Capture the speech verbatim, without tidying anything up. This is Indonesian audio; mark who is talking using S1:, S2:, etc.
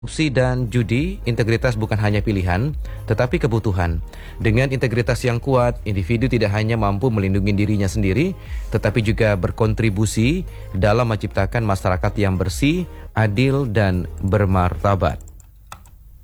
S1: Korupsi dan judi, integritas bukan hanya pilihan, tetapi kebutuhan. Dengan integritas yang kuat, individu tidak hanya mampu melindungi dirinya sendiri, tetapi juga berkontribusi dalam menciptakan masyarakat yang bersih, adil, dan bermartabat.